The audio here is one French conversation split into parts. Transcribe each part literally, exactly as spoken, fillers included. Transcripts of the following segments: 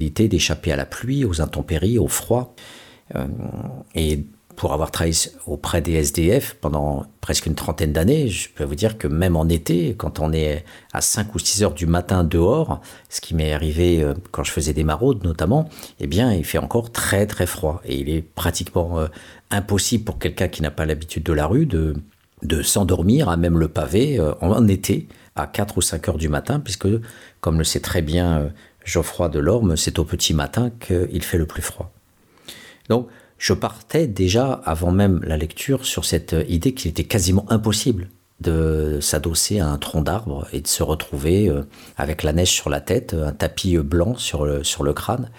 possibilité d'échapper à la pluie, aux intempéries, au froid. Euh, et pour avoir travaillé auprès des S D F pendant presque une trentaine d'années, je peux vous dire que même en été, quand on est à cinq ou six heures du matin dehors, ce qui m'est arrivé quand je faisais des maraudes notamment, eh bien, il fait encore très très froid. Et il est pratiquement euh, impossible pour quelqu'un qui n'a pas l'habitude de la rue de, de s'endormir à même le pavé euh, en été à quatre ou cinq heures du matin, puisque, comme le sait très bien euh, Geoffroy Delorme, c'est au petit matin qu'il fait le plus froid. Donc, je partais déjà, avant même la lecture, sur cette idée qu'il était quasiment impossible de s'adosser à un tronc d'arbre et de se retrouver euh, avec la neige sur la tête, un tapis blanc sur le, sur le crâne.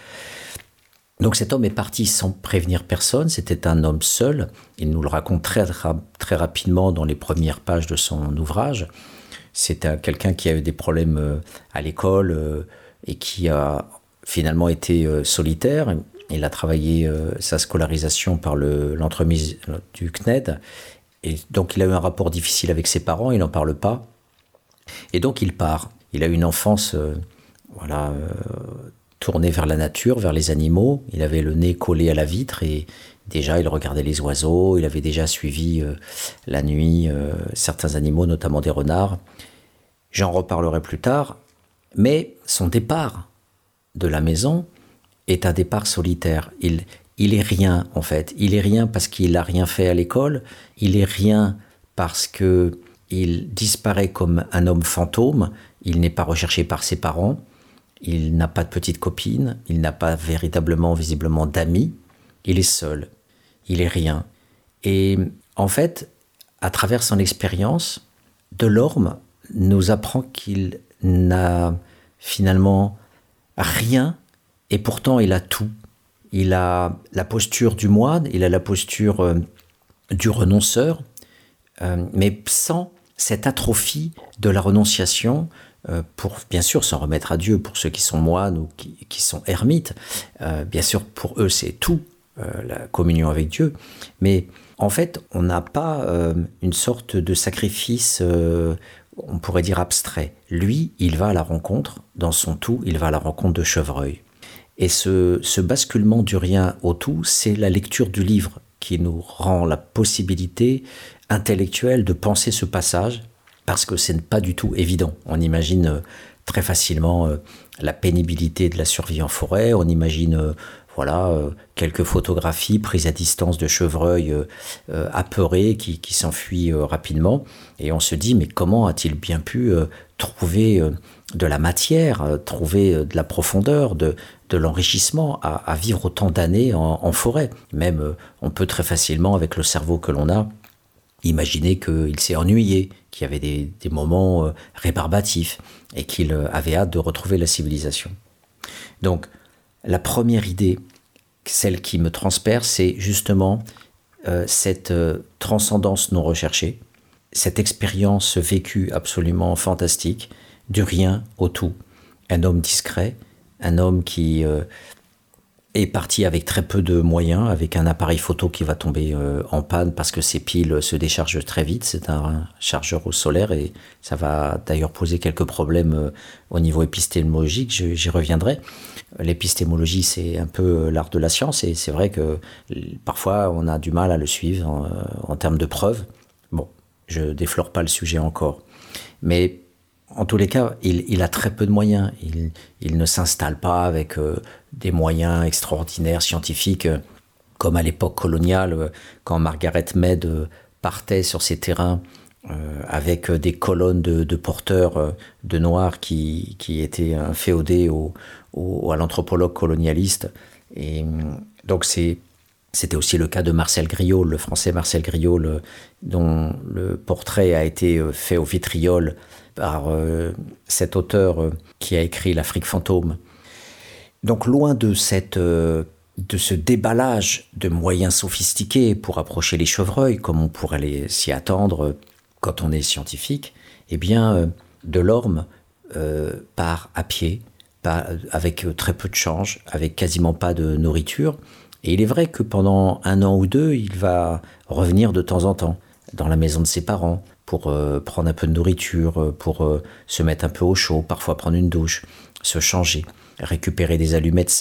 Donc cet homme est parti sans prévenir personne, c'était un homme seul, il nous le raconte très, très rapidement dans les premières pages de son ouvrage. C'était quelqu'un qui avait des problèmes à l'école euh, et qui a finalement été euh, solitaire. Il a travaillé euh, sa scolarisation par le, l'entremise du C N E D. Et donc, il a eu un rapport difficile avec ses parents, il n'en parle pas. Et donc, il part. Il a eu une enfance euh, voilà, euh, tournée vers la nature, vers les animaux. Il avait le nez collé à la vitre et déjà, il regardait les oiseaux. Il avait déjà suivi euh, la nuit euh, certains animaux, notamment des renards. J'en reparlerai plus tard. Mais son départ de la maison est un départ solitaire. Il, il est rien, en fait. Il est rien parce qu'il n'a rien fait à l'école. Il est rien parce qu'il disparaît comme un homme fantôme. Il n'est pas recherché par ses parents. Il n'a pas de petite copine. Il n'a pas véritablement, visiblement, d'amis. Il est seul. Il est rien. Et en fait, à travers son expérience, Delorme nous apprend qu'il n'a finalement rien. Et pourtant, il a tout. Il a la posture du moine, il a la posture euh, du renonceur, euh, mais sans cette atrophie de la renonciation, euh, pour bien sûr s'en remettre à Dieu, pour ceux qui sont moines ou qui, qui sont ermites. Euh, bien sûr, pour eux, c'est tout, euh, la communion avec Dieu. Mais en fait, on n'a pas euh, une sorte de sacrifice, euh, on pourrait dire abstrait. Lui, il va à la rencontre, dans son tout, il va à la rencontre de Chevreuil. Et ce, ce basculement du rien au tout, c'est la lecture du livre qui nous rend la possibilité intellectuelle de penser ce passage, parce que ce n'est pas du tout évident. On imagine très facilement la pénibilité de la survie en forêt, on imagine voilà, quelques photographies prises à distance de chevreuils apeurés qui, qui s'enfuient rapidement, et on se dit, mais comment a-t-il bien pu trouver de la matière, trouver de la profondeur, de, de l'enrichissement à, à vivre autant d'années en, en forêt. Même, euh, on peut très facilement, avec le cerveau que l'on a, imaginer qu'il s'est ennuyé, qu'il y avait des, des moments euh, rébarbatifs et qu'il euh, avait hâte de retrouver la civilisation. Donc, la première idée, celle qui me transperce, c'est justement euh, cette euh, transcendance non recherchée, cette expérience vécue absolument fantastique, du rien au tout. Un homme discret, un homme qui euh, est parti avec très peu de moyens, avec un appareil photo qui va tomber euh, en panne parce que ses piles se déchargent très vite. C'est un chargeur au solaire et ça va d'ailleurs poser quelques problèmes euh, au niveau épistémologique, je, j'y reviendrai. L'épistémologie, c'est un peu l'art de la science et c'est vrai que parfois on a du mal à le suivre en, en termes de preuves. Bon, je déflore pas le sujet encore. Mais en tous les cas, il, il a très peu de moyens. Il, il ne s'installe pas avec euh, des moyens extraordinaires, scientifiques, euh, comme à l'époque coloniale, euh, quand Margaret Mead euh, partait sur ces terrains euh, avec des colonnes de, de porteurs euh, de noirs qui, qui étaient inféodés au, au, à l'anthropologue colonialiste. Et donc c'est, c'était aussi le cas de Marcel Griaule, le français Marcel Griaule, dont le portrait a été fait au vitriol par euh, cet auteur euh, qui a écrit L'Afrique fantôme. Donc loin de, cette, euh, de ce déballage de moyens sophistiqués pour approcher les chevreuils, comme on pourrait les, s'y attendre quand on est scientifique, eh bien, euh, Delorme euh, part à pied, pas, avec très peu de change, avec quasiment pas de nourriture. Et il est vrai que pendant un an ou deux, il va revenir de temps en temps dans la maison de ses parents, pour euh, prendre un peu de nourriture, pour euh, se mettre un peu au chaud, parfois prendre une douche, se changer, récupérer des allumettes